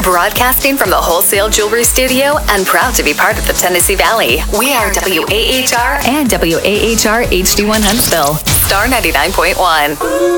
Broadcasting from the Wholesale Jewelry Studio and proud to be part of the Tennessee Valley. We are WAHR and WAHR HD1 Huntsville. Star 99.1.